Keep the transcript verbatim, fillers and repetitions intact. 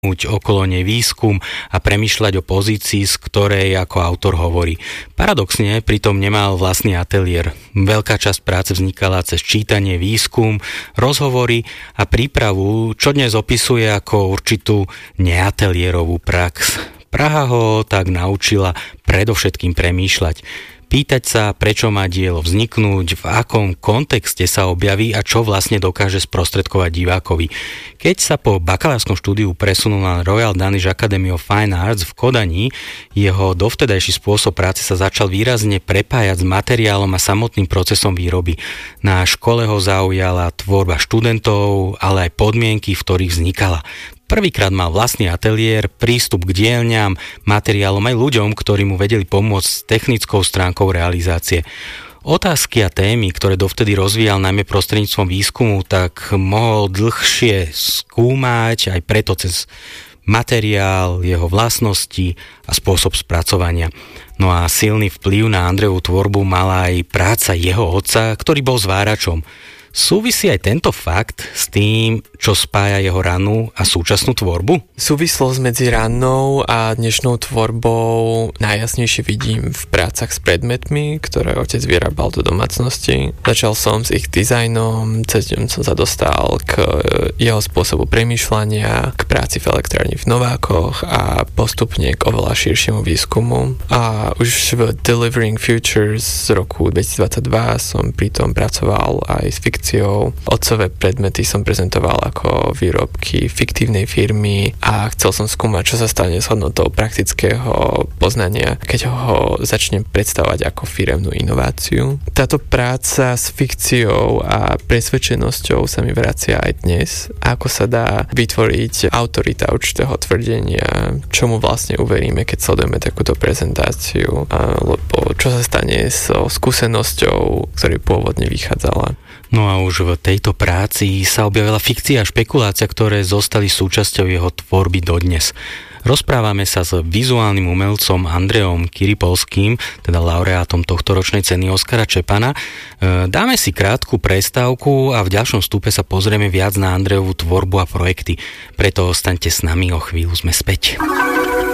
okolo nej výskum a premýšľať o pozícii, z ktorej ako autor hovorí. Paradoxne pritom nemal vlastný ateliér. Veľká časť práce vznikala cez čítanie, výskum, rozhovory a prípravu, čo dnes opisuje ako určitú neateliérovú prax. Praha ho tak naučila predovšetkým premýšľať. Pýtať sa, prečo má dielo vzniknúť, v akom kontexte sa objaví a čo vlastne dokáže sprostredkovať divákovi. Keď sa po bakalárskom štúdiu presunul na Royal Danish Academy of Fine Arts v Kodani, jeho dovtedajší spôsob práce sa začal výrazne prepájať s materiálom a samotným procesom výroby. Na škole ho zaujala tvorba študentov, ale aj podmienky, v ktorých vznikala. Prvýkrát mal vlastný ateliér, prístup k dielňam, materiálom aj ľuďom, ktorí mu vedeli pomôcť s technickou stránkou realizácie. Otázky a témy, ktoré dovtedy rozvíjal najmä prostredníctvom výskumu, tak mohol dlhšie skúmať aj preto cez materiál, jeho vlastnosti a spôsob spracovania. No a silný vplyv na Andrejovú tvorbu mala aj práca jeho otca, ktorý bol zváračom. Súvisí aj tento fakt s tým, čo spája jeho rannú a súčasnú tvorbu? Súvislosť medzi rannou a dnešnou tvorbou najjasnejšie vidím v prácach s predmetmi, ktoré otec vyrábal do domácnosti. Začal som s ich dizajnom, cez ňom som sa dostal k jeho spôsobu premýšľania, k práci v elektrárni v Novákoch a postupne k oveľa širšiemu výskumu. A už v Delivering Futures z roku dvetisícdvadsaťdva som pritom pracoval aj s fikciou. Otcové predmety som prezentoval ako výrobky fiktívnej firmy a chcel som skúmať, čo sa stane s hodnotou praktického poznania, keď ho začnem predstavovať ako firemnú inováciu. Táto práca s fikciou a presvedčenosťou sa mi vracia aj dnes. Ako sa dá vytvoriť autorita určitého tvrdenia, čomu vlastne uveríme, keď sledujeme takúto prezentáciu, alebo čo sa stane so skúsenosťou, ktorej pôvodne vychádzala. No a už v tejto práci sa objavila fikcia a špekulácia, ktoré zostali súčasťou jeho tvorby dodnes. Rozprávame sa s vizuálnym umelcom Andrejom Kiripolským, teda laureátom tohtoročnej ceny Oskara Čepana. Dáme si krátku prestávku a v ďalšom vstupe sa pozrieme viac na Andrejovú tvorbu a projekty. Preto ostaňte s nami, o chvíľu sme späť.